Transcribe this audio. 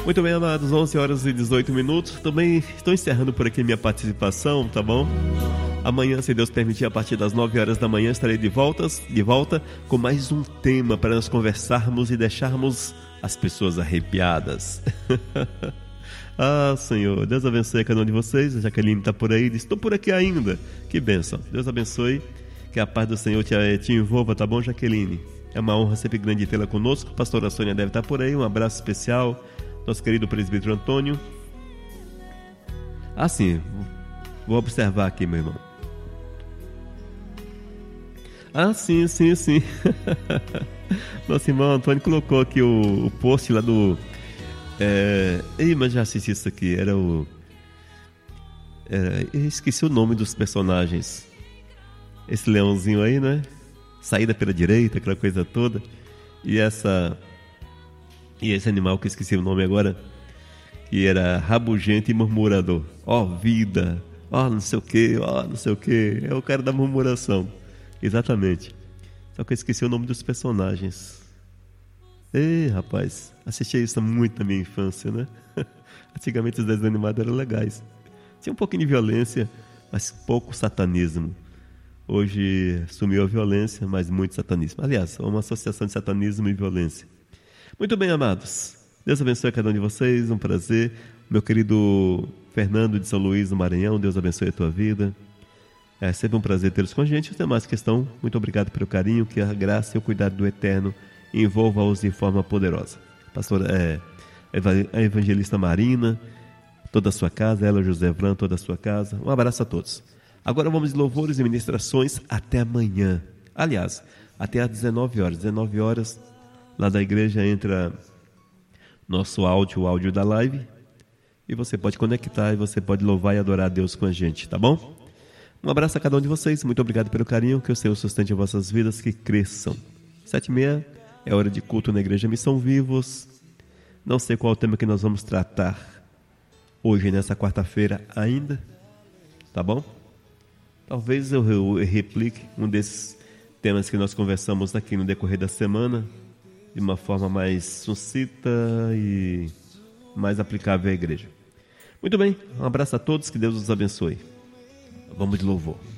Muito bem, amados, 11 horas e 18 minutos. Também estou encerrando por aqui minha participação, tá bom? Amanhã, se Deus permitir, a partir das 9 horas da manhã, estarei de volta com mais um tema para nós conversarmos e deixarmos as pessoas arrepiadas. Ah, Senhor, Deus abençoe cada um de vocês. A Jaqueline está por aí, estou por aqui ainda. Que bênção. Deus abençoe, que a paz do Senhor te envolva, tá bom, Jaqueline? É uma honra sempre grande tê-la conosco. A pastora Sônia deve estar por aí. Um abraço especial. Nosso querido presbítero Antônio. Ah, sim. Vou observar aqui, meu irmão. Ah, sim. Nosso irmão Antônio colocou aqui o post lá do... mas já assisti isso aqui. Era o... eu esqueci o nome dos personagens. Esse leãozinho aí, né? Saída pela direita, aquela coisa toda. E esse animal que eu esqueci o nome agora, que era rabugento e murmurador. Ó vida, ó não sei o que, é o cara da murmuração. Exatamente. Só que eu esqueci o nome dos personagens. Ei, rapaz, assisti isso muito na minha infância, né? Antigamente os desenhos animados eram legais. Tinha um pouquinho de violência, mas pouco satanismo. Hoje sumiu a violência, mas muito satanismo. Aliás, é uma associação de satanismo e violência. Muito bem, amados. Deus abençoe a cada um de vocês, um prazer. Meu querido Fernando de São Luís, do Maranhão, Deus abençoe a tua vida. É sempre um prazer tê-los com a gente. Os demais que estão, muito obrigado pelo carinho, que a graça e o cuidado do Eterno envolva-os de forma poderosa. Pastora, a evangelista Marina, toda a sua casa, ela, José Vran, toda a sua casa. Um abraço a todos. Agora vamos de louvores e ministrações até amanhã. Aliás, até às 19 horas. 19 horas, lá da igreja entra nosso áudio, o áudio da live. E você pode conectar e você pode louvar e adorar a Deus com a gente, tá bom? Um abraço a cada um de vocês. Muito obrigado pelo carinho. Que o Senhor sustente as vossas vidas, que cresçam. 7h30 é hora de culto na Igreja Missão Vivos. Não sei qual é o tema que nós vamos tratar hoje, nessa quarta-feira ainda. Tá bom? Talvez eu replique um desses temas que nós conversamos aqui no decorrer da semana, de uma forma mais sucinta e mais aplicável à igreja. Muito bem, um abraço a todos, que Deus os abençoe. Vamos de louvor.